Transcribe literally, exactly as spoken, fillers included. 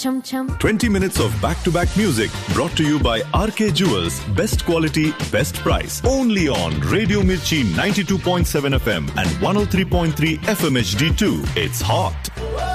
chum chum. twenty minutes of back-to-back music brought to you by R K Jewels. Best quality, best price. Only on Radio Mirchi ninety-two point seven F M and one oh three point three F M H D two. It's hot.